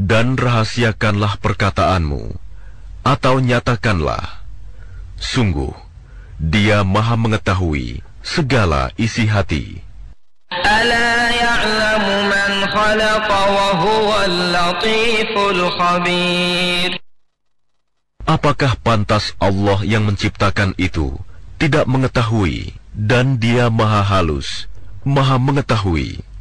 Dan rahasiakanlah perkataanmu, atau nyatakanlah, sungguh, Dia Maha mengetahui segala isi hati. Ala ya'lamu man khalaqa wa huwal latiful khabir. Apakah pantas Allah yang menciptakan itu tidak mengetahui, dan Dia Maha halus, Maha mengetahui.